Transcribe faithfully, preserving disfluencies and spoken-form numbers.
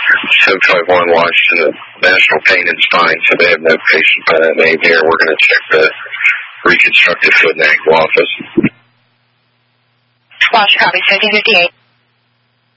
seven five one Washington, National Pain and Spine, so they have no patient by that name here. We're going to check the reconstructive foot and ankle office. Watch copy, seventeen fifty-eight.